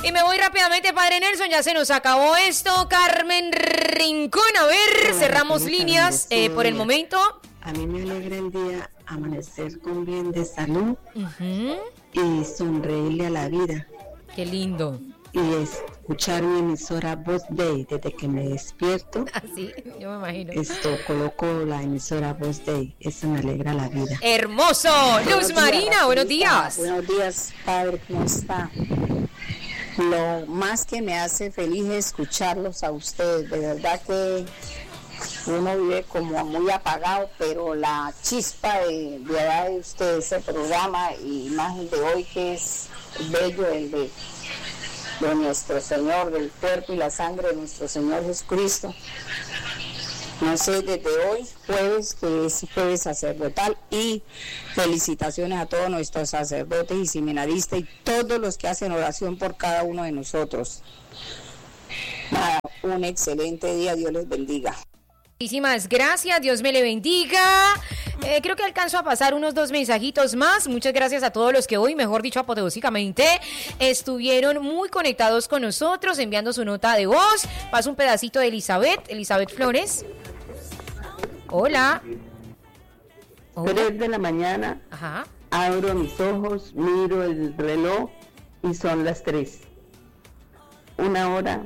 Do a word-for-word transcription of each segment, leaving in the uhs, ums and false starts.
Y me voy rápidamente, Padre Nelson, ya se nos acabó esto. Carmen Rincón, a ver, Hola, cerramos Raquelita, líneas eh, por el día. momento. A mí me alegra el día amanecer con bien de salud Uh-huh. y sonreírle a la vida Qué lindo. y escuchar mi emisora Voz Day desde que me despierto. Así, yo me imagino. Esto coloco la emisora Voz Day, eso me alegra la vida. Hermoso. Luz Marina, buenos días. Buenos días, padre, ¿cómo está? Lo más que me hace feliz es escucharlos a ustedes, de verdad que uno vive como muy apagado, pero la chispa de, de edad de ustedes, ese programa y más el de hoy que es bello, el de, de nuestro Señor, del cuerpo y la sangre de nuestro Señor Jesucristo. No sé, desde hoy, jueves, que es jueves sacerdotal, y felicitaciones a todos nuestros sacerdotes y seminaristas y todos los que hacen oración por cada uno de nosotros. Nada, un excelente día, Dios les bendiga. Muchísimas gracias, Dios me le bendiga. Eh, creo que alcanzo a pasar unos dos mensajitos más. Muchas gracias a todos los que hoy, mejor dicho, apoteósicamente, estuvieron muy conectados con nosotros, enviando su nota de voz. Paso un pedacito de Elizabeth, Elizabeth Flores. Hola. Hola. Tres de la mañana, Ajá. abro mis ojos, miro el reloj y son las tres. Una hora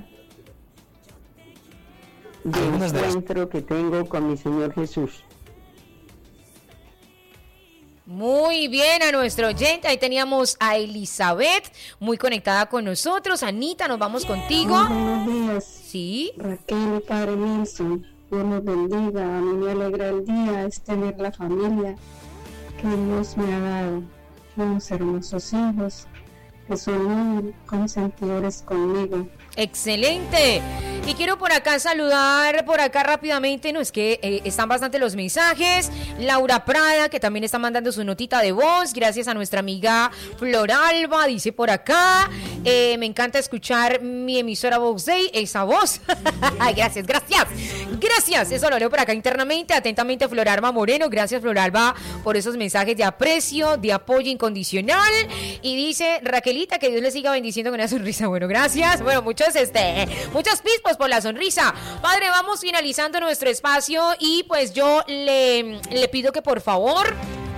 de Algunas de las- encuentro que tengo con mi Señor Jesús. Muy bien, a nuestro oyente, ahí teníamos a Elizabeth, muy conectada con nosotros. Anita, nos vamos contigo. Buenos días, Sí. Raquel y Padre Nelson. Dios nos bendiga. A mí me alegra el día, es tener la familia que Dios me ha dado. Unos hermosos hijos que son muy consentidores conmigo. Excelente. Y quiero por acá saludar, por acá rápidamente, no es que eh, están bastante los mensajes. Laura Prada, que también está mandando su notita de voz, gracias a nuestra amiga Floralba, dice por acá. Eh, me encanta escuchar mi emisora Voz Day, esa voz. Ay, gracias, gracias. Gracias, eso lo leo por acá internamente. Atentamente, Floralba Moreno. Gracias, Floralba, por esos mensajes de aprecio, de apoyo incondicional. Y dice Raquelita, que Dios le siga bendiciendo con una sonrisa. Bueno, gracias. Bueno, muchos, este, muchos pispos por la sonrisa. Padre, vamos finalizando nuestro espacio y pues yo le, le pido que por favor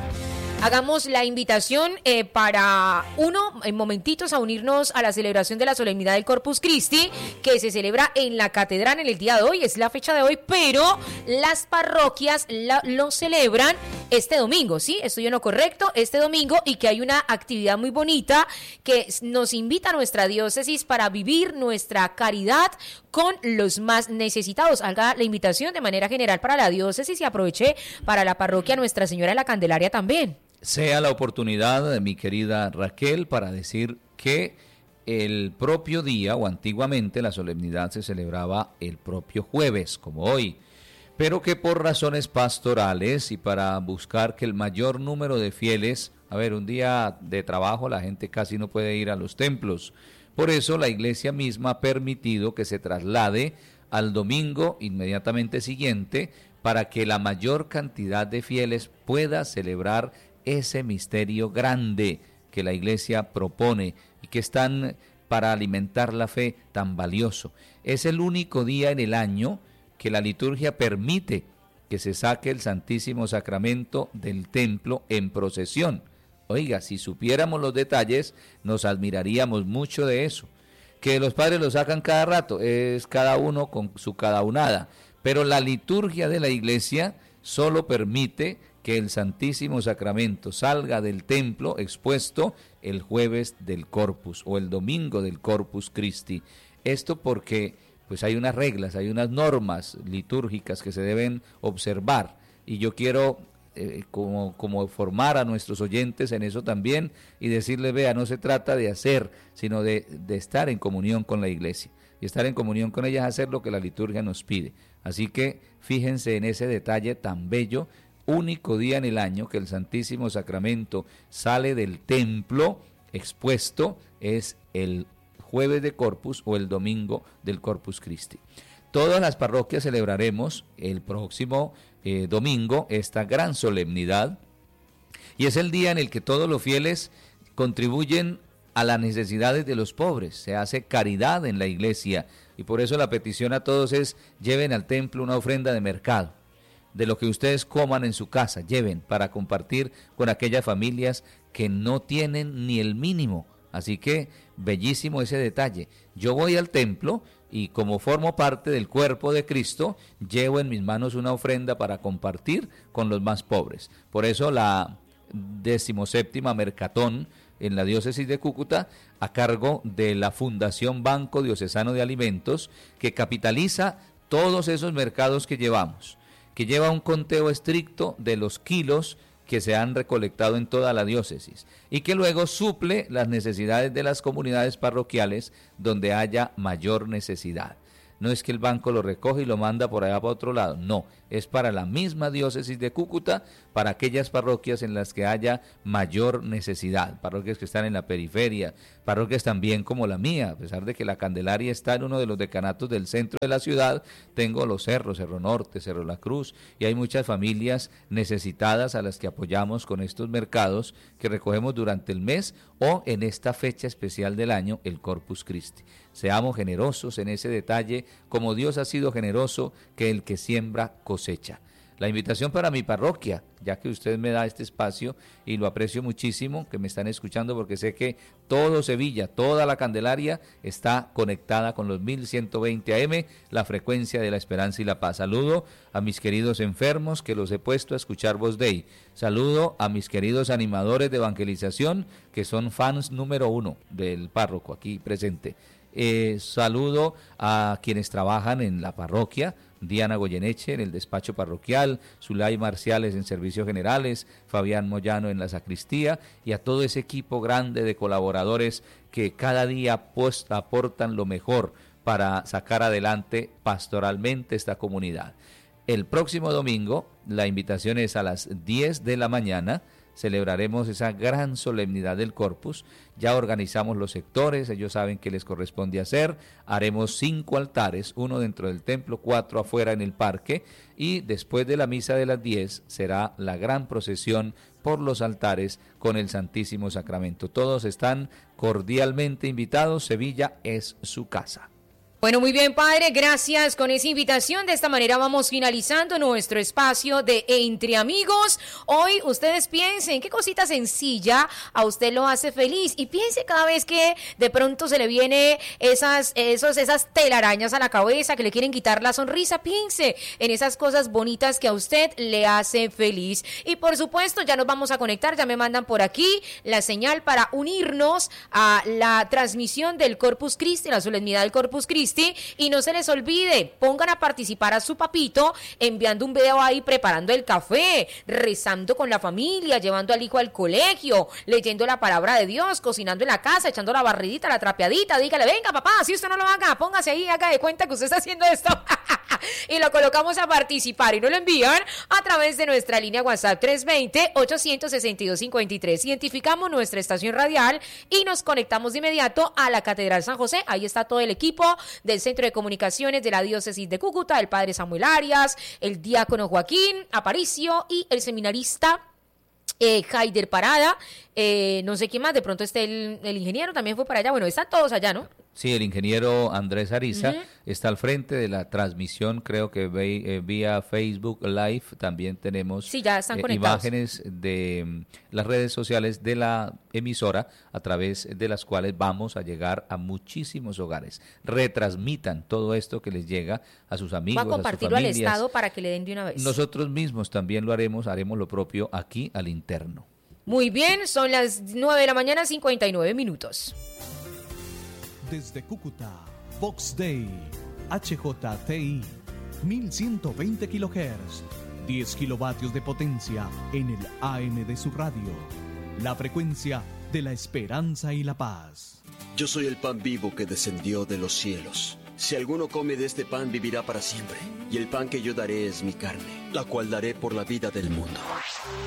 hagamos la invitación eh, para uno, en momentitos, a unirnos a la celebración de la solemnidad del Corpus Christi, que se celebra en la catedral en el día de hoy, es la fecha de hoy, pero las parroquias la, lo celebran este domingo, ¿sí? Estoy en lo correcto, este domingo, y que hay una actividad muy bonita que nos invita a nuestra diócesis para vivir nuestra caridad con los más necesitados. Haga la invitación de manera general para la diócesis y aproveche para la parroquia Nuestra Señora de la Candelaria también. Sea la oportunidad, mi querida Raquel, para decir que el propio día, o antiguamente la solemnidad se celebraba el propio jueves, como hoy, pero que por razones pastorales y para buscar que el mayor número de fieles, a ver, un día de trabajo la gente casi no puede ir a los templos, por eso la iglesia misma ha permitido que se traslade al domingo inmediatamente siguiente para que la mayor cantidad de fieles pueda celebrar ese misterio grande que la iglesia propone y que es tan, para alimentar la fe, tan valioso. Es el único día en el año que la liturgia permite que se saque el Santísimo Sacramento del templo en procesión. Oiga, si supiéramos los detalles, nos admiraríamos mucho de eso. Que los padres lo sacan cada rato, es cada uno con su cada unada, pero la liturgia de la iglesia solo permite que el Santísimo Sacramento salga del templo expuesto el jueves del Corpus o el domingo del Corpus Christi. Esto porque pues hay unas reglas, hay unas normas litúrgicas que se deben observar y yo quiero eh, como, como formar a nuestros oyentes en eso también y decirles, vea, no se trata de hacer, sino de, de estar en comunión con la iglesia. Y estar en comunión con ella es hacer lo que la liturgia nos pide. Así que fíjense en ese detalle tan bello, único día en el año que el Santísimo Sacramento sale del templo expuesto, es el jueves de Corpus o el domingo del Corpus Christi. Todas las parroquias celebraremos el próximo eh, domingo esta gran solemnidad y es el día en el que todos los fieles contribuyen a las necesidades de los pobres, se hace caridad en la iglesia, y por eso la petición a todos es: lleven al templo una ofrenda de mercado, de lo que ustedes coman en su casa, lleven para compartir con aquellas familias que no tienen ni el mínimo. Así que bellísimo ese detalle. Yo voy al templo y, como formo parte del cuerpo de Cristo, llevo en mis manos una ofrenda para compartir con los más pobres. Por eso la decimoséptima Mercatón en la diócesis de Cúcuta, a cargo de la Fundación Banco Diocesano de Alimentos, que capitaliza todos esos mercados que llevamos, que lleva un conteo estricto de los kilos que se han recolectado en toda la diócesis y que luego suple las necesidades de las comunidades parroquiales donde haya mayor necesidad. No es que el banco lo recoge y lo manda por allá para otro lado, no, es para la misma diócesis de Cúcuta, para aquellas parroquias en las que haya mayor necesidad, parroquias que están en la periferia, parroquias también como la mía, a pesar de que la Candelaria está en uno de los decanatos del centro de la ciudad, tengo los cerros, Cerro Norte, Cerro La Cruz, y hay muchas familias necesitadas a las que apoyamos con estos mercados que recogemos durante el mes o en esta fecha especial del año, el Corpus Christi. Seamos generosos en ese detalle, como Dios ha sido generoso, que el que siembra cosecha. La invitación para mi parroquia, ya que usted me da este espacio y lo aprecio muchísimo, que me están escuchando, porque sé que todo Sevilla, toda la Candelaria está conectada con los mil ciento veinte A M, la frecuencia de la esperanza y la paz. Saludo a mis queridos enfermos que los he puesto a escuchar Voz Dei. Saludo a mis queridos animadores de evangelización que son fans número uno del párroco aquí presente. Eh, saludo a quienes trabajan en la parroquia, Diana Goyeneche en el despacho parroquial, Zulay Marciales en servicios generales, Fabián Moyano en la sacristía, y a todo ese equipo grande de colaboradores que cada día post, aportan lo mejor para sacar adelante pastoralmente esta comunidad. El próximo domingo, la invitación es a las diez de la mañana, celebraremos esa gran solemnidad del Corpus. Ya organizamos los sectores, ellos saben qué les corresponde hacer. Haremos cinco altares, uno dentro del templo, cuatro afuera en el parque, y después de la misa de las diez será la gran procesión por los altares con el Santísimo Sacramento. Todos están cordialmente invitados, Sevilla es su casa. Bueno, muy bien, padre, gracias con esa invitación. De esta manera vamos finalizando nuestro espacio de Entre Amigos. Hoy ustedes piensen qué cosita sencilla a usted lo hace feliz, y piense cada vez que de pronto se le viene esas, esos, esas telarañas a la cabeza que le quieren quitar la sonrisa, piense en esas cosas bonitas que a usted le hace feliz. Y por supuesto ya nos vamos a conectar, ya me mandan por aquí la señal para unirnos a la transmisión del Corpus Christi, la solemnidad del Corpus Christi. Y no se les olvide, pongan a participar a su papito enviando un video ahí preparando el café, rezando con la familia, llevando al hijo al colegio, leyendo la palabra de Dios, cocinando en la casa, echando la barridita, la trapeadita. Dígale, venga papá, si usted no lo haga, póngase ahí, haga de cuenta que usted está haciendo esto y lo colocamos a participar y nos lo envían a través de nuestra línea WhatsApp tres dos cero, ocho seis dos, cinco tres. Identificamos nuestra estación radial y nos conectamos de inmediato a la Catedral San José. Ahí está todo el equipo del Centro de Comunicaciones de la Diócesis de Cúcuta, el padre Samuel Arias, el diácono Joaquín Aparicio y el seminarista eh, Haider Parada. Eh, no sé quién más, de pronto este el, el ingeniero también fue para allá. Bueno, están todos allá, ¿no? Sí, el ingeniero Andrés Ariza Uh-huh. está al frente de la transmisión, creo que ve, eh, vía Facebook Live. También tenemos Sí, ya están eh, conectados. imágenes de mm, las redes sociales de la emisora, a través de las cuales vamos a llegar a muchísimos hogares. Retransmitan todo esto que les llega a sus amigos, Va a a sus compartirlo al familias. Estado para que le den de una vez. Nosotros mismos también lo haremos, haremos lo propio aquí al interno. Muy bien, son las nueve de la mañana, cincuenta y nueve minutos. Desde Cúcuta, Vox Dei, H J T I, mil ciento veinte kilohertz, diez kilovatios de potencia en el A M de su radio. La frecuencia de la esperanza y la paz. Yo soy el pan vivo que descendió de los cielos. Si alguno come de este pan, vivirá para siempre. Y el pan que yo daré es mi carne, la cual daré por la vida del mundo.